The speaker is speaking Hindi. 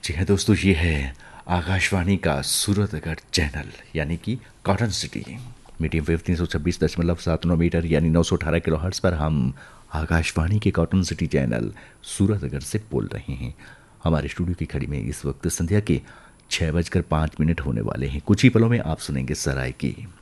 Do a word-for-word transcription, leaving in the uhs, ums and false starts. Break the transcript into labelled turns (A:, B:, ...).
A: जी हाँ दोस्तों, ये है आकाशवाणी का सूरतगढ़ चैनल यानी कि कॉटन सिटी। मीडियम वेव तीन सौ छब्बीस दशमलव सात नौ मीटर यानी नौ सौ अठारह किलो हर्ट्स पर हम आकाशवाणी के कॉटन सिटी चैनल सूरतगढ़ से बोल रहे हैं। हमारे स्टूडियो की घड़ी में इस वक्त संध्या के छः बजकर पाँच मिनट होने वाले हैं। कुछ ही पलों में आप सुनेंगे सराय की